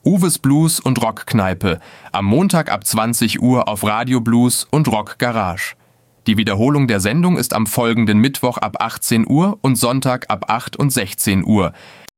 Uwes Blues und Rockkneipe, am Montag ab 20 Uhr auf Radio Blues und Rock Garage. Die Wiederholung der Sendung ist am folgenden Mittwoch ab 18 Uhr und Sonntag ab 8 und 16 Uhr.